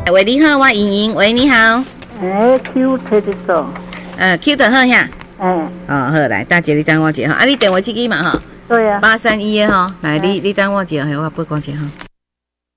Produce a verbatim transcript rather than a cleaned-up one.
喂，你好，我莹莹。喂，你好。 哎 ，Q 推得走。 呃 ，Q 等好下。 哎。 哦，好，来，大姐你等我一下哈。啊，你电话这个嘛哈。 对呀、啊。 八三一的哈，来，你你等我一下，嘿，我拨讲一下哈。